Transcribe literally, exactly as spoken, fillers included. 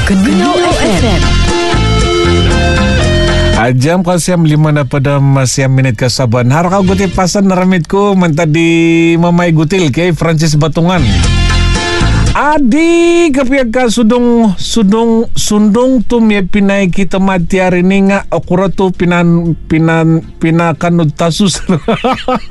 Kenyau F M. Jam kau siam lima na pada siam minit kasaban. Har kau guti pasan naramit ko mentadi mamay gutil kay Francis Batungan. Adi kapiag ka sudong sudong sundong tu mi pinay kita mati hari ni nga akura tu pinan pinan pinakanod tasus.